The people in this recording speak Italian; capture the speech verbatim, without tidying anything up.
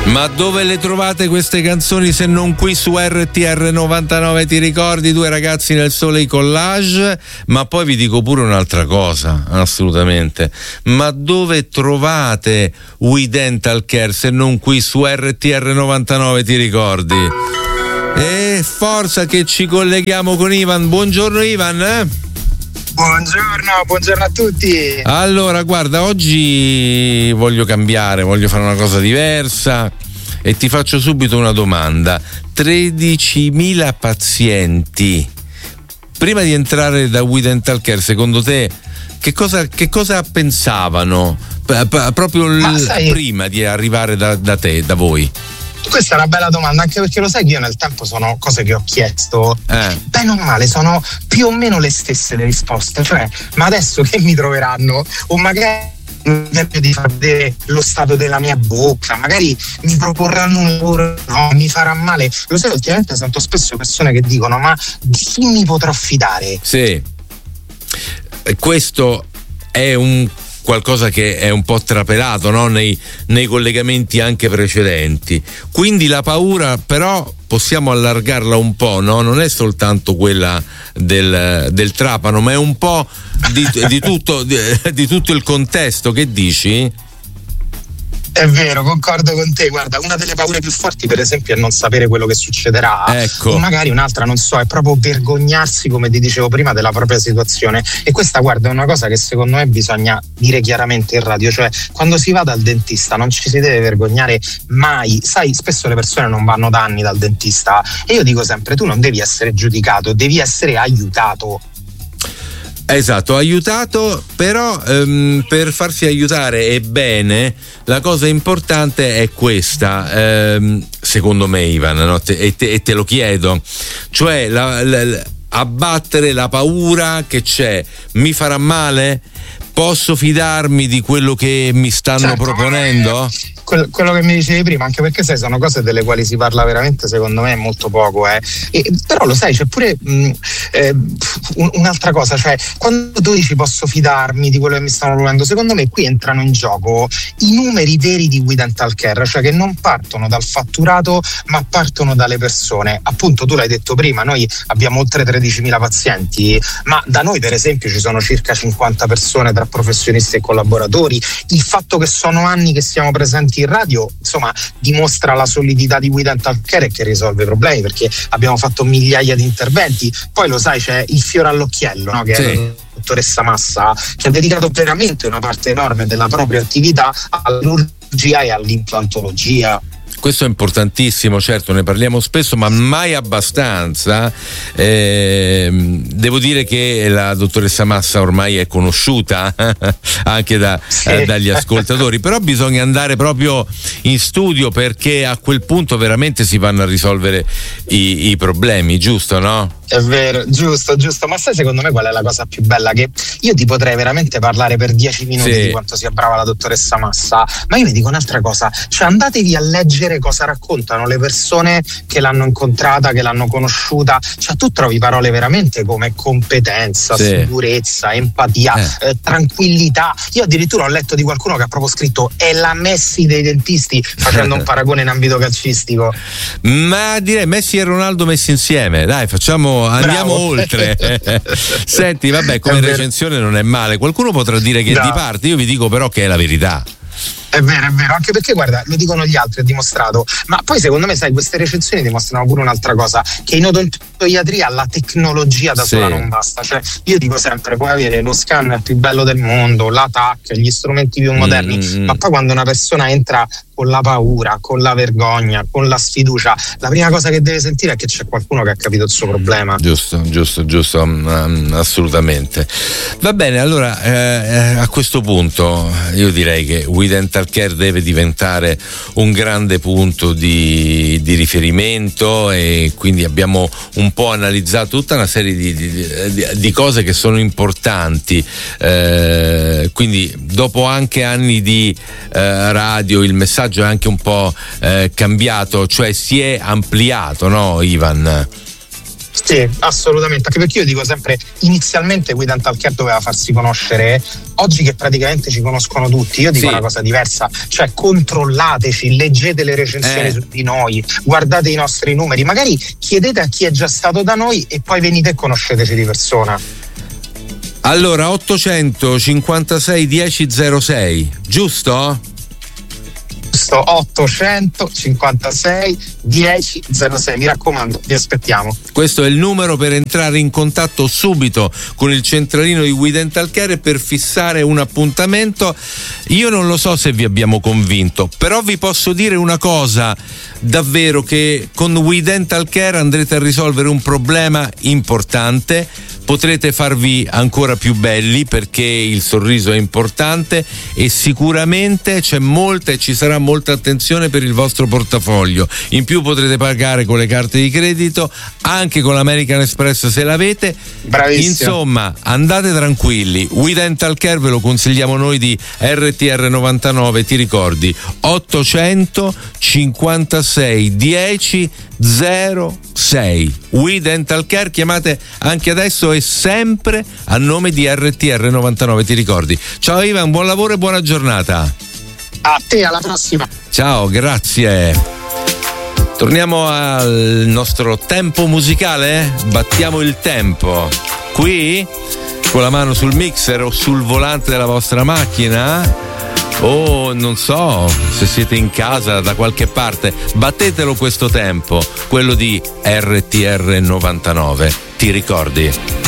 Ma dove le trovate queste canzoni se non qui su R T R novantanove? Ti ricordi? Due ragazzi nel sole, i collage. Ma poi vi dico pure un'altra cosa, assolutamente. Ma dove trovate We Dental Care se non qui su R T R novantanove? Ti ricordi? E forza che ci colleghiamo con Ivan. Buongiorno Ivan. eh? Buongiorno, buongiorno a tutti. Allora, guarda, oggi voglio cambiare, voglio fare una cosa diversa e ti faccio subito una domanda. tredicimila pazienti. Prima di entrare da We Dental Care, secondo te che cosa, che cosa pensavano p- p- proprio l- sai, prima di arrivare da, da te, da voi? Questa è una bella domanda, anche perché lo sai che io nel tempo sono cose che ho chiesto, Eh. bene o male sono più o meno le stesse le risposte, cioè ma adesso che mi troveranno? O magari di far vedere lo stato della mia bocca, magari mi proporranno un lavoro, no, mi farà male. Lo sai, ultimamente sento spesso persone che dicono ma di chi mi potrò fidare? Sì, questo è un qualcosa che è un po' trapelato, no? nei, nei collegamenti anche precedenti. Quindi la paura però possiamo allargarla un po', no? Non è soltanto quella del, del trapano, ma è un po' di, di, tutto, di, di tutto il contesto. Che dici? È vero, concordo con te. Guarda, una delle paure più forti per esempio è non sapere quello che succederà. Ecco. O magari un'altra, non so, è proprio vergognarsi, come ti dicevo prima, della propria situazione. E questa, guarda, è una cosa che secondo me bisogna dire chiaramente in radio. Cioè, quando si va dal dentista non ci si deve vergognare mai. Sai, spesso le persone non vanno da anni dal dentista e io dico sempre, tu non devi essere giudicato, devi essere aiutato. Esatto, aiutato, però ehm, per farsi aiutare è bene, la cosa importante è questa, ehm, secondo me Ivan, no? te, e, te, e te lo chiedo, cioè la, la, la, abbattere la paura che c'è. Mi farà male? Posso fidarmi di quello che mi stanno certo, proponendo? Quello, quello che mi dicevi prima, anche perché sai, sono cose delle quali si parla veramente, secondo me, molto poco, eh. E, però lo sai, c'è pure mh, eh, un, un'altra cosa, cioè quando tu dici posso fidarmi di quello che mi stanno proponendo, secondo me qui entrano in gioco i numeri veri di We Dental Care, cioè che non partono dal fatturato ma partono dalle persone. Appunto, tu l'hai detto prima, noi abbiamo oltre tredicimila pazienti, ma da noi per esempio ci sono circa cinquanta persone tra professionisti e collaboratori. Il fatto che sono anni che siamo presenti in radio, insomma, dimostra la solidità di We Dental Care e che risolve i problemi, perché abbiamo fatto migliaia di interventi. Poi lo sai, c'è il fiore all'occhiello, no? Che sì. È la dottoressa Massa, che ha dedicato veramente una parte enorme della propria attività all'urgia e all'implantologia. Questo è importantissimo, certo, ne parliamo spesso, ma mai abbastanza. Eh, devo dire che la dottoressa Massa ormai è conosciuta anche da, sì. eh, dagli ascoltatori, però bisogna andare proprio in studio, perché a quel punto veramente si vanno a risolvere i, i problemi, giusto, no? È vero, giusto, giusto. Ma sai secondo me qual è la cosa più bella? Che io ti potrei veramente parlare per dieci minuti sì. di quanto sia brava la dottoressa Massa, ma io vi dico un'altra cosa, cioè andatevi a leggere cosa raccontano le persone che l'hanno incontrata, che l'hanno conosciuta. Cioè tu trovi parole veramente come competenza, sì. sicurezza, empatia, eh. Eh, tranquillità. Io addirittura ho letto di qualcuno che ha proprio scritto è la Messi dei dentisti, facendo un paragone in ambito calcistico. Ma direi Messi e Ronaldo messi insieme, dai, facciamo andiamo Bravo. oltre. Senti, vabbè, come recensione non è male. Qualcuno potrà dire che no. è di parte, io vi dico però che è la verità. È vero, è vero, anche perché guarda, lo dicono gli altri, è dimostrato, ma poi secondo me sai, queste recensioni dimostrano pure un'altra cosa, che in odontoiatria la tecnologia da sì. sola non basta. Cioè io dico sempre, puoi avere lo scanner più bello del mondo, la T A C, gli strumenti più moderni, mm. ma poi quando una persona entra con la paura, con la vergogna, con la sfiducia, la prima cosa che deve sentire è che c'è qualcuno che ha capito il suo problema. Giusto, giusto, giusto, um, assolutamente. Va bene, allora eh, a questo punto io direi che We Dental Care deve diventare un grande punto di, di riferimento, e quindi abbiamo un po' analizzato tutta una serie di, di, di cose che sono importanti, eh, quindi dopo anche anni di eh, radio il messaggio è anche un po' eh, cambiato, cioè si è ampliato, no Ivan? Sì, assolutamente, anche perché io dico sempre, inizialmente We Dental Care doveva farsi conoscere, oggi che praticamente ci conoscono tutti, io dico sì. Una cosa diversa, cioè controllateci, leggete le recensioni eh. su di noi, guardate i nostri numeri, magari chiedete a chi è già stato da noi e poi venite e conosceteci di persona. Allora, ottocentocinquantasei dieci zero sei, giusto? ottocentocinquantasei dieci zero sei, mi raccomando, vi aspettiamo. Questo è il numero per entrare in contatto subito con il centralino di We Dental Care e per fissare un appuntamento. Io non lo so se vi abbiamo convinto, però vi posso dire una cosa, davvero, che con We Dental Care andrete a risolvere un problema importante. Potrete farvi ancora più belli perché il sorriso è importante e sicuramente c'è molta e ci sarà molta attenzione per il vostro portafoglio. In più potrete pagare con le carte di credito, anche con l'American Express se l'avete. Bravissimo. Insomma, andate tranquilli. We Dental Care ve lo consigliamo noi di R T R novantanove, ti ricordi? ottocentocinquantasei dieci zero sei. We Dental Care, chiamate anche adesso e sempre a nome di R T R novantanove, ti ricordi? Ciao Ivan, buon lavoro e buona giornata. A te, alla prossima. Ciao, grazie. Torniamo al nostro tempo musicale, battiamo il tempo. Qui con la mano sul mixer o sul volante della vostra macchina, o non so, se siete in casa da qualche parte, battetelo questo tempo, quello di R T R novantanove, ti ricordi?